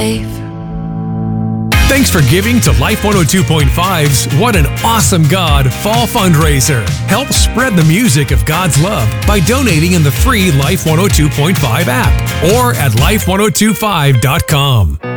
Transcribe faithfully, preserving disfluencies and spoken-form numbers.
Thanks for giving to Life one oh two point five's What an Awesome God Fall Fundraiser. Help spread the music of God's love by donating in the free Life one oh two point five app or at life ten twenty-five dot com.